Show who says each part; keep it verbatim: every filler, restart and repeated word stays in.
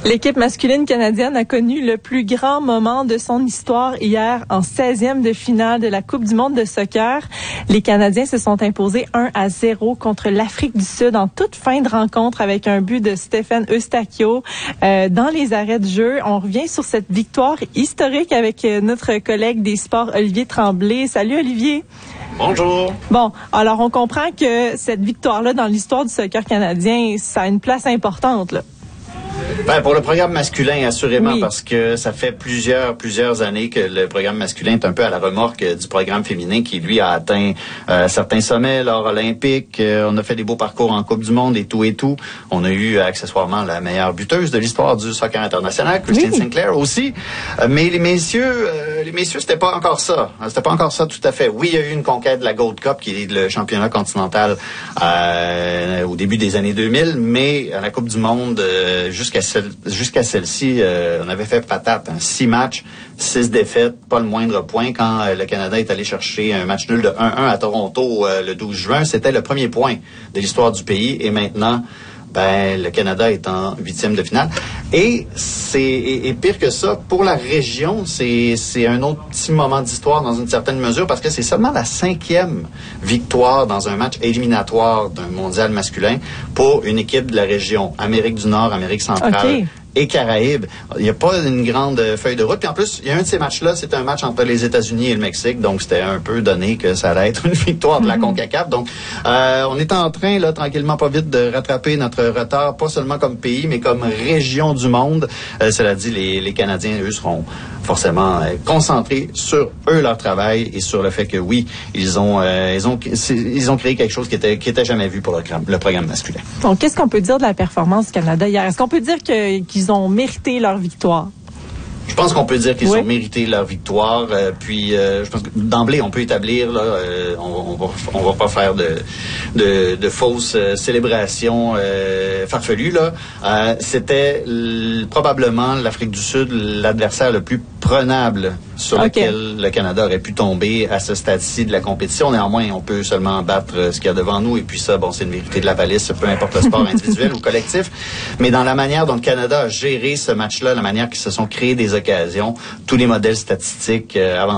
Speaker 1: L'équipe masculine canadienne a connu le plus grand moment de son histoire hier en seizième de finale de la Coupe du monde de soccer. Les Canadiens se sont imposés un à zéro contre l'Afrique du Sud en toute fin de rencontre avec un but de Stéphane Eustáquio euh, dans les arrêts de jeu. On revient sur cette victoire historique avec notre collègue des sports Olivier Tremblay. Salut Olivier.
Speaker 2: Bonjour.
Speaker 1: Bon, alors on comprend que cette victoire-là dans l'histoire du soccer canadien, ça a une place importante, là.
Speaker 2: Ben, pour le programme masculin, assurément,
Speaker 1: oui.
Speaker 2: Parce que ça fait plusieurs, plusieurs années que le programme masculin est un peu à la remorque du programme féminin qui, lui, a atteint euh, certains sommets, l'or olympique. Euh, on a fait des beaux parcours en Coupe du monde et tout et tout. On a eu, accessoirement, la meilleure buteuse de l'histoire du soccer international, Christine oui. Sinclair aussi. Euh, mais les messieurs, euh, les messieurs, c'était pas encore ça. C'était pas encore ça tout à fait. Oui, il y a eu une conquête de la Gold Cup, qui est le championnat continental euh, au début des années deux mille, mais à la Coupe du monde, euh, jusqu'à celle, jusqu'à celle-ci, euh, on avait fait patate. Hein, six matchs, six défaites, pas le moindre point. Quand euh, le Canada est allé chercher un match nul de un un à Toronto euh, le douze juin, c'était le premier point de l'histoire du pays. Et maintenant, ben le Canada est en huitième de finale. Et c'est et, et pire que ça, pour la région, c'est c'est un autre petit moment d'histoire dans une certaine mesure parce que c'est seulement la cinquième victoire dans un match éliminatoire d'un mondial masculin pour une équipe de la région Amérique du Nord, Amérique centrale. Okay. Et Caraïbes. Il n'y a pas une grande feuille de route. Puis en plus, il y a un de ces matchs-là, c'est un match entre les États-Unis et le Mexique. Donc, c'était un peu donné que ça allait être une victoire de la CONCACAF. Donc, euh, on est en train, là, tranquillement, pas vite, de rattraper notre retard, pas seulement comme pays, mais comme région du monde. Euh, cela dit, les, les Canadiens, eux, seront forcément euh, concentrés sur eux, leur travail, et sur le fait que, oui, ils ont, euh, ils ont, ils ont créé quelque chose qui était, qui était jamais vu pour le, le programme masculin.
Speaker 1: Donc, qu'est-ce qu'on peut dire de la performance du Canada hier? Est-ce qu'on peut dire que, qu'ils ont mérité leur victoire?
Speaker 2: Je pense qu'on peut dire qu'ils
Speaker 1: oui.
Speaker 2: ont mérité leur victoire. Euh, puis, euh, je pense que d'emblée, on peut établir, là, euh, on, on va, on va pas faire de, de, de fausses euh, célébrations euh, farfelues. Là, euh, c'était l- probablement l'Afrique du Sud l'adversaire le plus prenable sur okay. lequel le Canada aurait pu tomber à ce stade-ci de la compétition. Néanmoins, on peut seulement battre euh, ce qu'il y a devant nous. Et puis ça, bon, c'est une vérité de la palisse, peu importe le sport individuel ou collectif. Mais dans la manière dont le Canada a géré ce match-là, la manière qu'ils se sont créés des occasions, tous les modèles statistiques euh, avant